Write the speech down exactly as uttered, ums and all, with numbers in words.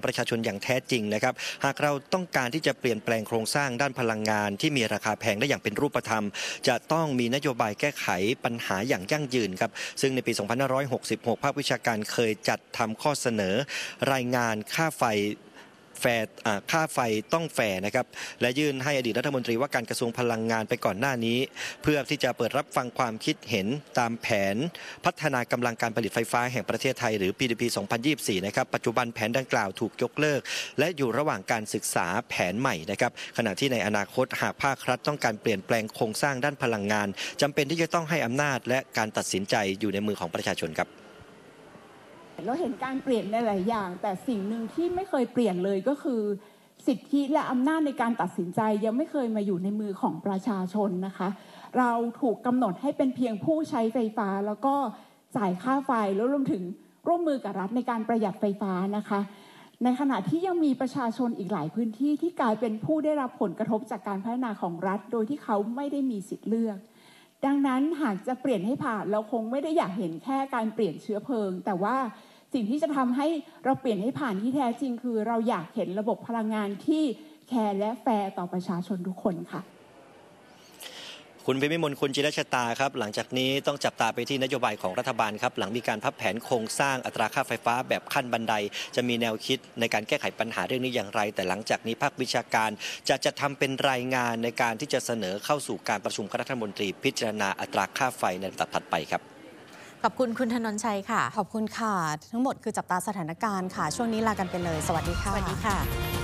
ประชาชนอย่างแท้จริงนะครับหากเราต้องการที่จะเปลี่ยนแปลงโครงสร้างด้านพลังงานที่มีราคาแพงได้อย่างเป็นรูปธรรมจะต้องมีนโยบายแก้ไขปัญหาอย่างยั่งยืนครับซึ่งในปี สองพันห้าร้อยหกสิบหก ภาควิชาการเคยจัดทำข้อเสนอรายงานค่าไฟแฟร์ค่าไฟต้องแฟร์นะครับและยื่นให้อดีตรัฐมนตรีว่าการกระทรวงพลังงานไปก่อนหน้านี้เพื่อที่จะเปิดรับฟังความคิดเห็นตามแผนพัฒนากำลังการผลิตไฟฟ้าแห่งประเทศไทยหรือ พี ดี พี สองพันยี่สิบสี่ นะครับปัจจุบันแผนดังกล่าวถูกยกเลิกและอยู่ระหว่างการศึกษาแผนใหม่นะครับขณะที่ในอนาคตหากภาครัฐต้องการเปลี่ยนแปลงโครงสร้างด้านพลังงานจำเป็นที่จะต้องให้อำนาจและการตัดสินใจอยู่ในมือของประชาชนครับเราเห็นการเปลี่ยนในหลายอย่างแต่สิ่งหนึ่งที่ไม่เคยเปลี่ยนเลยก็คือสิทธิและอำนาจในการตัดสินใจยังไม่เคยมาอยู่ในมือของประชาชนนะคะเราถูกกำหนดให้เป็นเพียงผู้ใช้ไฟฟ้าแล้วก็จ่ายค่าไฟแล้วรวมถึงร่วมมือกับรัฐในการประหยัดไฟฟ้านะคะในขณะที่ยังมีประชาชนอีกหลายพื้นที่ที่กลายเป็นผู้ได้รับผลกระทบจากการพัฒนาของรัฐโดยที่เขาไม่ได้มีสิทธิ์เลือกดังนั้นหากจะเปลี่ยนให้ผ่านเราคงไม่ได้อยากเห็นแค่การเปลี่ยนเชื้อเพลิงแต่ว่าสิ่งที่จะทำให้เราเปลี่ยนให้ผ่านที่แท้จริงคือเราอยากเห็นระบบพลังงานที่แคร์และแฟร์ต่อประชาชนทุกคนค่ะคุณพิมพ์มนคุณจิรชตาครับหลังจากนี้ต้องจับตาไปที่นโยบายของรัฐบาลครับหลังมีการพับแผนโครงสร้างอัตราค่าไฟฟ้าแบบขั้นบันไดจะมีแนวคิดในการแก้ไขปัญหาเรื่องนี้อย่างไรแต่หลังจากนี้ภาควิชาการจะจะทำเป็นรายงานในการที่จะเสนอเข้าสู่การประชุมคณะรัฐมนตรีพิจารณาอัตราค่าไฟในลำดับถัดไปครับขอบคุณคุณธนนชัยค่ะขอบคุณค่ะทั้งหมดคือจับตาสถานการณ์ค่ะช่วงนี้ลากันไปเลยสวัสดีค่ะสวัสดีค่ะ